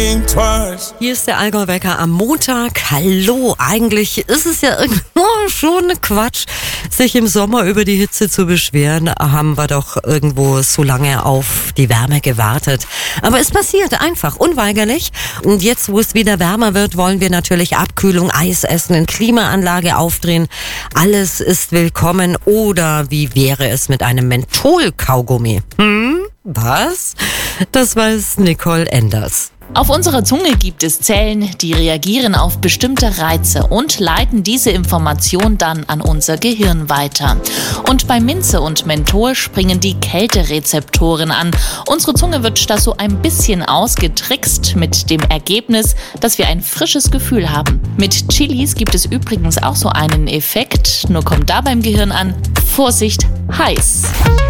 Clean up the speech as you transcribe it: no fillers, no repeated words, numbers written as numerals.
Hier ist der Allgäu-Wecker am Montag. Hallo, eigentlich ist es ja irgendwo schon Quatsch, sich im Sommer über die Hitze zu beschweren. Haben wir doch irgendwo so lange auf die Wärme gewartet. Aber es passiert einfach, unweigerlich. Und jetzt, wo es wieder wärmer wird, wollen wir natürlich Abkühlung, Eis essen, eine Klimaanlage aufdrehen. Alles ist willkommen. Oder wie wäre es mit einem Menthol-Kaugummi? Was? Das weiß Nicole Enders. Auf unserer Zunge gibt es Zellen, die reagieren auf bestimmte Reize und leiten diese Information dann an unser Gehirn weiter. Und bei Minze und Menthol springen die Kälterezeptoren an. Unsere Zunge wird da so ein bisschen ausgetrickst mit dem Ergebnis, dass wir ein frisches Gefühl haben. Mit Chilis gibt es übrigens auch so einen Effekt, nur kommt da beim Gehirn an: Vorsicht, heiß.